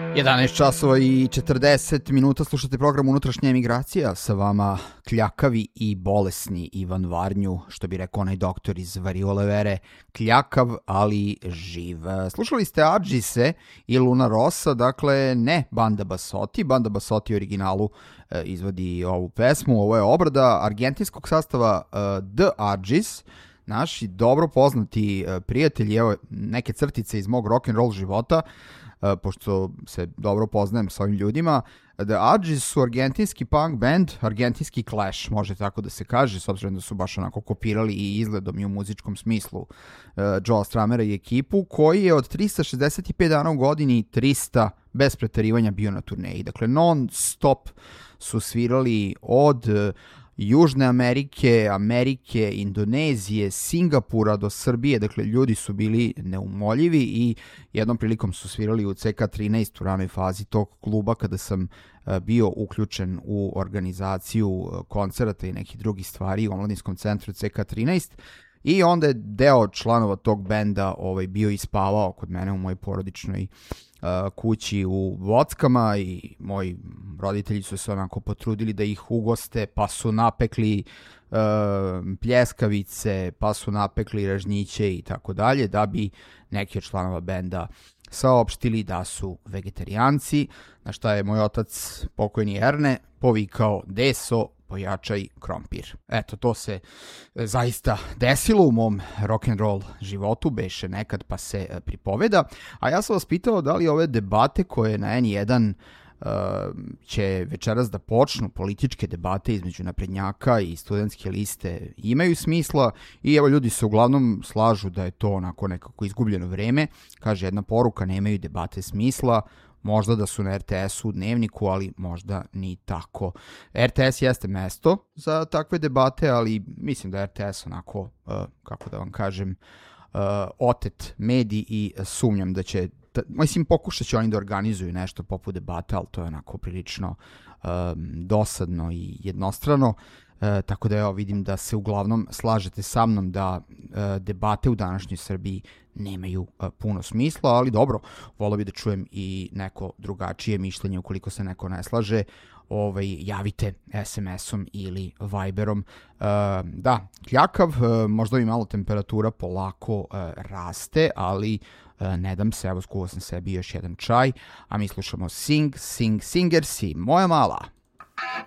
11 časova i 40 minuta slušate program Unutrašnja emigracija, sa vama kljakavi i bolesni Ivan Varnju, što bi rekao onaj doktor iz Variole Vere, kljakav ali živ. Slušali ste Adžise i Luna Rossa, dakle ne Banda Basotti. Banda Basotti u originalu izvodi ovu pesmu, ovo je obrada argentinskog sastava The Adžis, naši dobro poznati prijatelji, evo neke crtice iz mog rock'n'roll života, pošto se dobro poznajem sa ovim ljudima. The Adžis su argentinski punk band, argentinski Clash, može tako da se kaže, s obzirom da su baš onako kopirali i izgledom i u muzičkom smislu Joe Stramera i ekipu, koji je od 365 dana u godini 300 bez preterivanja bio na turneji. Dakle, non stop su svirali od Južne Amerike, Amerike, Indonezije, Singapura do Srbije, dakle ljudi su bili neumoljivi i jednom prilikom su svirali u CK13 u ranoj fazi tog kluba kada sam bio uključen u organizaciju koncerata i nekih drugih stvari u omladinskom centru CK13 i onda je deo članova tog benda bio ispavao kod mene u mojoj porodičnoj kući u Vockama i moji roditelji su se onako potrudili da ih ugoste, pa su napekli pljeskavice, pa su napekli ražnjiće i tako dalje, da bi neki od članova benda saopštili da su vegetarijanci, na šta je moj otac, pokojni Erne, povikao: Deso, pojačaj krompir. Eto, to se zaista desilo u mom rock'n'roll životu, beše nekad pa se pripoveda. A ja sam vas pitao da li ove debate koje na N1 će večeras da počnu, političke debate između naprednjaka i studentske liste, imaju smisla i evo ljudi se uglavnom slažu da je to onako nekako izgubljeno vreme. Kaže jedna poruka: nemaju debate smisla, možda da su na RTS-u, Dnevniku, ali možda ni tako. RTS jeste mesto za takve debate, ali mislim da je RTS onako, kako da vam kažem, otet medij i sumnjam da će, mislim pokušat će oni da organizuju nešto poput debata, ali to je onako prilično dosadno i jednostrano. Tako da evo vidim da se uglavnom slažete sa mnom da debate u današnjoj Srbiji nemaju puno smisla, ali dobro, volio bi da čujem i neko drugačije mišljenje. Ukoliko se neko ne slaže, javite SMS-om ili Viberom. Da, kljakav, možda mi malo temperatura polako raste, ali ne dam se, evo skuvao sam sebi još jedan čaj, a mi slušamo Sing, Sing, Singersi, moja mala.